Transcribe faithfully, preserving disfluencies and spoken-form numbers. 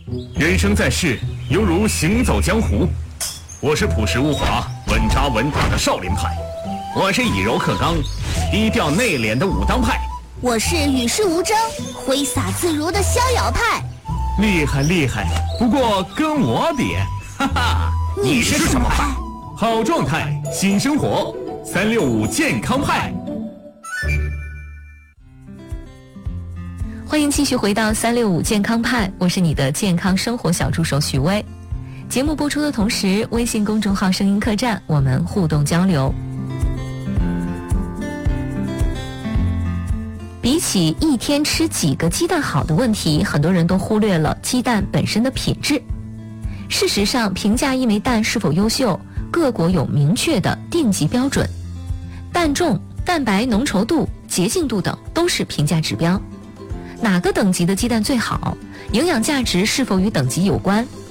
人生在世，犹如行走江湖。我是朴实无华、稳扎稳打的少林派，我是以柔克刚、低调内敛的武当派， 我是与世无争、挥洒自如的逍遥派。 厉害厉害，不过跟我比，哈哈。 你是什么派？ 好状态，新生活，三六五健康派。 欢迎继续回到三六五健康派，我是你的健康生活小助手许巍。节目播出的同时，微信公众号声音客栈我们互动交流。比起一天吃几个鸡蛋好的问题，很多人都忽略了鸡蛋本身的品质。事实上，评价一枚蛋是否优秀，各国有明确的定级标准，蛋重、蛋白浓稠度、洁净度等都是评价指标。哪个等级的鸡蛋最好，营养价值是否与等级有关，